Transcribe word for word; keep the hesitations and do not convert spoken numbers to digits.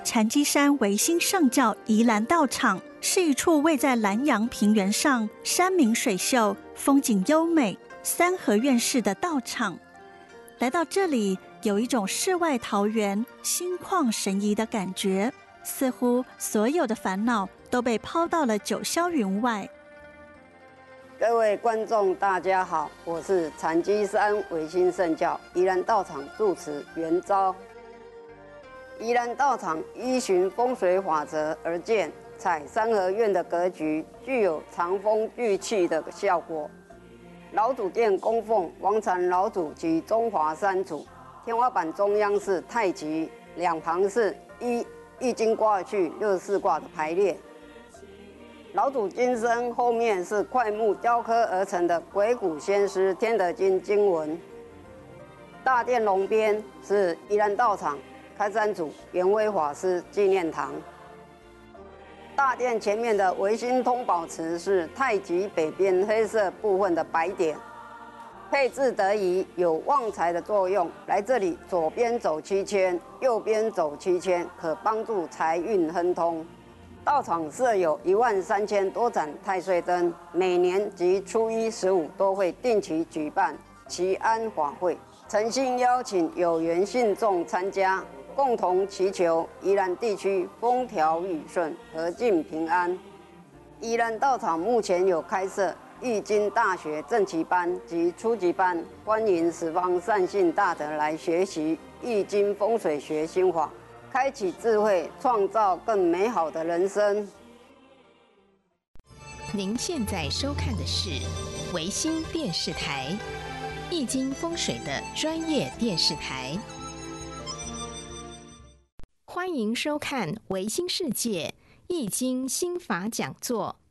禅机山维新上教宜兰道场是一处位在南洋平原上，山明水秀，风景优美，三合院式的道场。来到这里，有一种世外桃源、心旷神怡的感觉，似乎所有的烦恼都被抛到了九霄云外。 各位观众，大家好，我是禅机山维新圣教宜兰道场住持袁昭。宜兰道场依循风水法则而建，采三合院的格局，具有藏风聚气的效果。老主殿供奉王禅老祖及中华三祖，天花板中央是太极，两旁是依易经卦序六十四卦的排列。老祖金身后面是块木雕刻而成的鬼谷先师天德经经文。大殿龙边是宜兰道场开山祖圆威法师纪念堂。大殿前面的维新通宝池是太极北边黑色部分的白点，配置得宜，有旺财的作用。来这里左边走七圈，右边走七圈，可帮助财运亨通。道场设有一万三千多盏太岁灯，每年及初一、十五都会定期举办祈安法会，诚心邀请有缘信众参加，共同祈求宜兰地区风调雨顺、和敬平安。宜兰道场目前有开设易经大学正期班及初级班，欢迎十方善信大德来学习易经风水学心法，开启智慧，创造更美好的人生。 您现在收看的是维新电视台，易经风水的专业电视台。欢迎收看维新世界易经心法讲座。